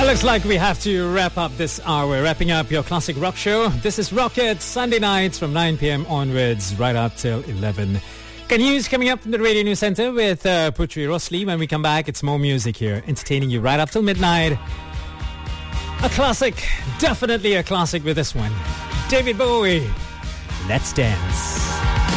Looks like we have to wrap up this hour. We're wrapping up your classic rock show. This is Rocket, Sunday nights from 9 p.m. onwards, right up till 11. News coming up from the Radio News Center with Putri Rosli. When we come back, it's more music here, entertaining you right up till midnight. A classic, definitely a classic with this one. David Bowie, Let's Dance.